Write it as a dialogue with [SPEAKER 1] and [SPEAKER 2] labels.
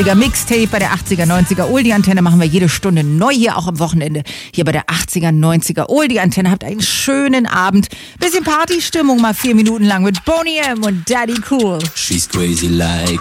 [SPEAKER 1] Mixtape bei der 80er, 90er Oldie-Antenne machen wir jede Stunde neu hier, auch am Wochenende. Hier bei der 80er, 90er Oldie-Antenne. Habt einen schönen Abend. Bisschen Partystimmung mal 4 Minuten lang mit Boney M und Daddy Cool.
[SPEAKER 2] She's crazy like